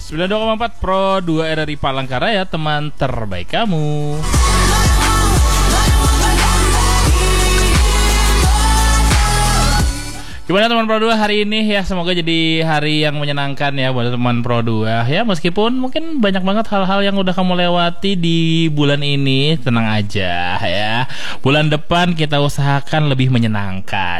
92,4 Pro 2 RRI Palangkaraya, teman terbaik kamu. Gimana teman Pro 2 hari ini ya, semoga jadi hari yang menyenangkan ya buat teman Pro 2 ya, meskipun mungkin banyak banget hal-hal yang udah kamu lewati di bulan ini, tenang aja ya. Bulan depan kita usahakan lebih menyenangkan.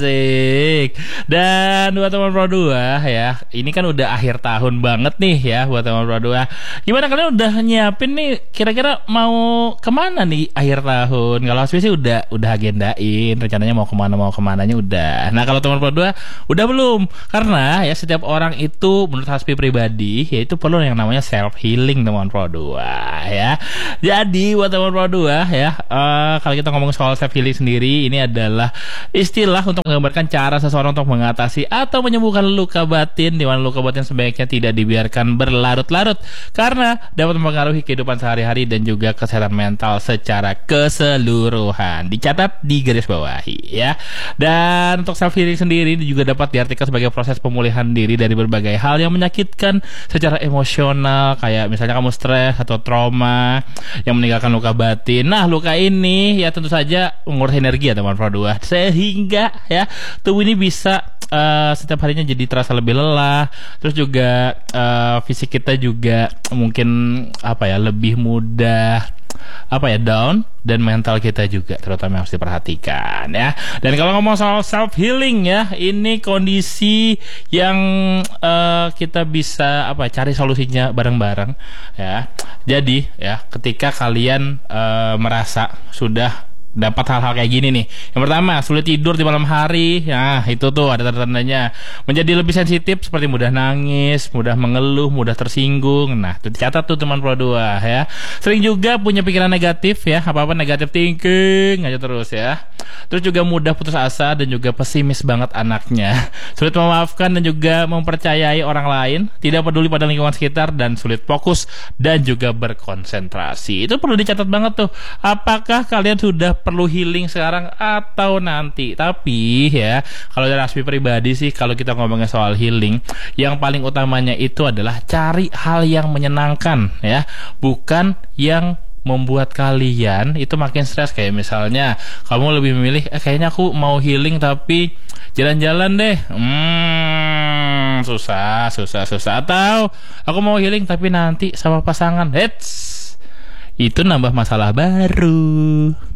Asik. Dan buat teman Pro 2 ya, ini kan udah akhir tahun banget nih ya buat teman Pro 2. Gimana kalian udah nyiapin nih kira-kira mau kemana nih akhir tahun? Kalau Hasbi sih udah agendain rencananya mau kemananya udah. Nah kalau teman Pro 2 udah belum? Karena ya setiap orang itu menurut Hasbi pribadi yaitu perlu yang namanya self healing teman Pro 2 ya. Jadi buat teman Pro 2 ya, kalau kita ngomong soal self healing sendiri, ini adalah istilah untuk menggambarkan cara seseorang untuk mengatasi atau menyembuhkan luka batin, di mana luka batin sebaiknya tidak dibiarkan berlarut-larut karena dapat mempengaruhi kehidupan sehari-hari dan juga kesehatan mental secara keseluruhan. Dicatat, digaris bawahi ya. Dan untuk self healing sendiri juga dapat diartikan sebagai proses pemulihan diri dari berbagai hal yang menyakitkan secara emosional, kayak misalnya kamu stres atau trauma yang meninggalkan luka batin. Nah, luka ini ya tentu saja menguras energi ya teman Pro 2, sehingga ya tubuh ini bisa setiap harinya jadi terasa lebih lelah. Terus juga fisik kita juga mungkin lebih mudah down, dan mental kita juga terutama harus diperhatikan ya. Dan kalau ngomong soal self healing ya, ini kondisi yang kita bisa cari solusinya bareng-bareng ya. Jadi ya ketika kalian merasa sudah dapat hal-hal kayak gini nih. Yang pertama, sulit tidur di malam hari. Nah, itu tuh ada tanda-tandanya. Menjadi lebih sensitif seperti mudah nangis, mudah mengeluh, mudah tersinggung. Nah, itu dicatat tuh teman Pro 2 ya. Sering juga punya pikiran negatif ya, apa-apa negatif thinking aja terus ya. Terus juga mudah putus asa dan juga pesimis banget anaknya. Sulit memaafkan dan juga mempercayai orang lain, tidak peduli pada lingkungan sekitar, dan sulit fokus dan juga berkonsentrasi. Itu perlu dicatat banget tuh. Apakah kalian sudah perlu healing sekarang atau nanti? Tapi ya, kalau dari Hasbi pribadi sih, kalau kita ngomongin soal healing, yang paling utamanya itu adalah cari hal yang menyenangkan ya, bukan yang membuat kalian itu makin stres. Kayak misalnya kamu lebih memilih kayaknya aku mau healing tapi jalan-jalan deh, susah. Atau aku mau healing tapi nanti sama pasangan, itu nambah masalah baru.